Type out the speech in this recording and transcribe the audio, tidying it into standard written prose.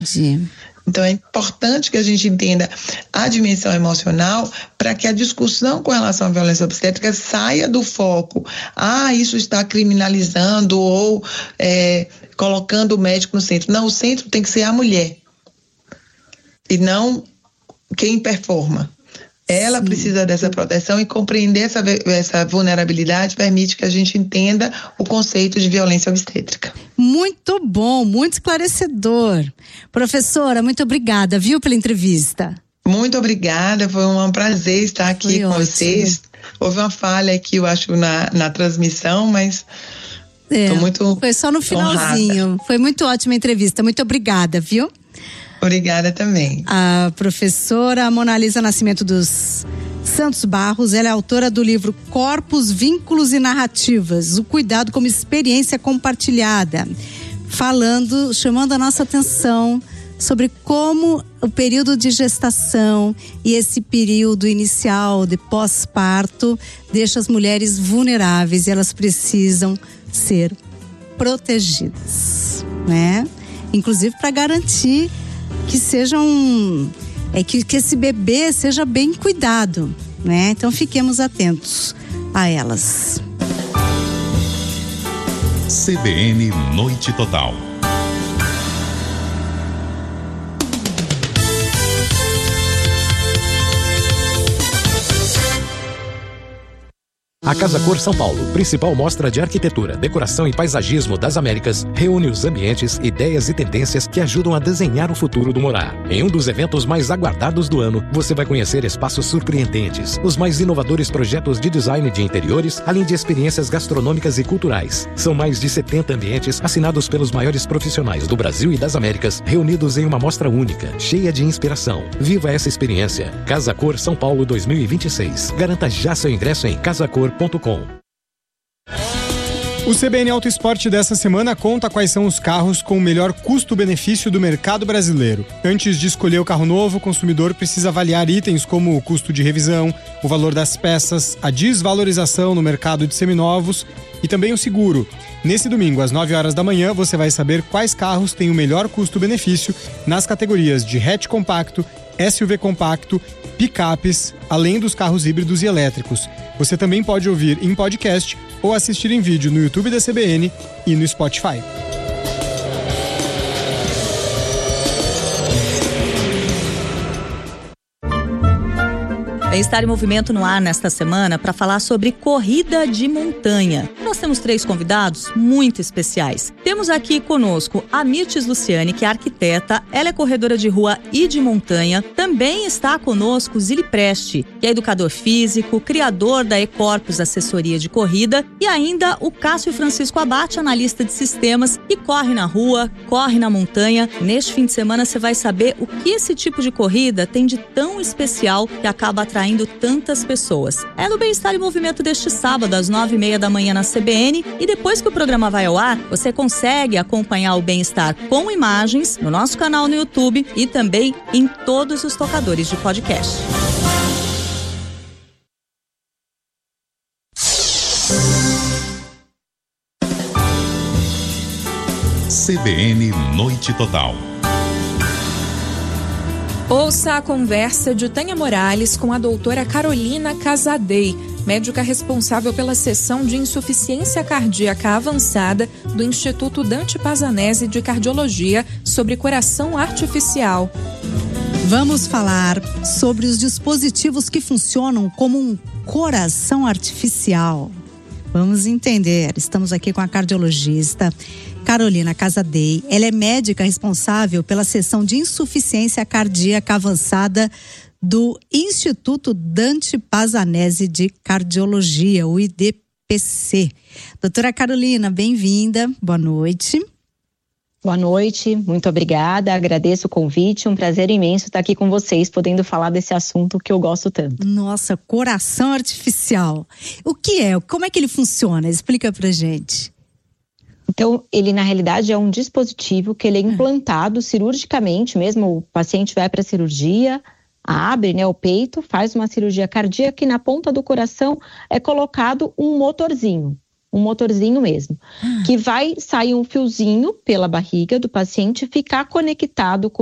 Sim. Então é importante que a gente entenda a dimensão emocional para que a discussão com relação à violência obstétrica saia do foco. Isso está criminalizando ou colocando o médico no centro. Não, o centro tem que ser a mulher e não quem performa. Ela Sim. precisa dessa proteção, e compreender essa vulnerabilidade permite que a gente entenda o conceito de violência obstétrica. Muito bom, muito esclarecedor. Professora, muito obrigada, viu, pela entrevista. Muito obrigada, foi um prazer estar aqui com vocês. Houve uma falha aqui, eu acho, na transmissão, mas estou muito foi só no finalzinho. honrada. Foi muito ótima a entrevista, muito obrigada, viu? Obrigada também. A professora Monalisa Nascimento dos Santos Barros, ela é autora do livro Corpos, Vínculos e Narrativas, o cuidado como experiência compartilhada, chamando a nossa atenção sobre como o período de gestação e esse período inicial de pós-parto deixa as mulheres vulneráveis e elas precisam ser protegidas, né? Inclusive para garantir que que esse bebê seja bem cuidado, né? Então fiquemos atentos a elas. CBN Noite Total. A Casa Cor São Paulo, principal mostra de arquitetura, decoração e paisagismo das Américas, reúne os ambientes, ideias e tendências que ajudam a desenhar o futuro do morar. Em um dos eventos mais aguardados do ano, você vai conhecer espaços surpreendentes, os mais inovadores projetos de design de interiores, além de experiências gastronômicas e culturais. São mais de 70 ambientes assinados pelos maiores profissionais do Brasil e das Américas, reunidos em uma mostra única, cheia de inspiração. Viva essa experiência. Casa Cor São Paulo 2026. Garanta já seu ingresso em casacor.com. O CBN Auto Esporte dessa semana conta quais são os carros com o melhor custo-benefício do mercado brasileiro. Antes de escolher o carro novo, o consumidor precisa avaliar itens como o custo de revisão, o valor das peças, a desvalorização no mercado de seminovos e também o seguro. Nesse domingo, às 9 horas da manhã, você vai saber quais carros têm o melhor custo-benefício nas categorias de hatch compacto, SUV compacto, picapes, além dos carros híbridos e elétricos. Você também pode ouvir em podcast ou assistir em vídeo no YouTube da CBN e no Spotify. Bem-Estar em Movimento no ar nesta semana para falar sobre corrida de montanha. Nós temos 3 convidados muito especiais. Temos aqui conosco a Mirtes Luciane, que é arquiteta, ela é corredora de rua e de montanha. Também está conosco Zili Preste, que é educador físico, criador da E-Corpus Assessoria de Corrida, e ainda o Cássio Francisco Abate, analista de sistemas, que corre na rua, corre na montanha. Neste fim de semana você vai saber o que esse tipo de corrida tem de tão especial que acaba atraindo tantas pessoas. É no Bem-Estar em Movimento deste sábado, às 9h30 da manhã na CBN, e depois que o programa vai ao ar, você consegue acompanhar o Bem-Estar com imagens no nosso canal no YouTube e também em todos os tocadores de podcast. CBN Noite Total. Ouça a conversa de Tânia Morales com a doutora Carolina Casadei, médica responsável pela seção de insuficiência cardíaca avançada do Instituto Dante Pazanese de Cardiologia, sobre coração artificial. Vamos falar sobre os dispositivos que funcionam como um coração artificial. Vamos entender. Estamos aqui com a cardiologista Carolina Casadei. Ela é médica responsável pela seção de insuficiência cardíaca avançada do Instituto Dante Pazanese de Cardiologia, o IDPC. Doutora Carolina, bem-vinda. Boa noite. Boa noite, muito obrigada, agradeço o convite, um prazer imenso estar aqui com vocês, podendo falar desse assunto que eu gosto tanto. Nossa, coração artificial. O que é? Como é que ele funciona? Explica pra gente. Então, ele na realidade é um dispositivo que ele é implantado cirurgicamente, mesmo o paciente vai para a cirurgia, abre, o peito, faz uma cirurgia cardíaca e na ponta do coração é colocado um motorzinho. um motorzinho mesmo, que vai sair um fiozinho pela barriga do paciente e ficar conectado com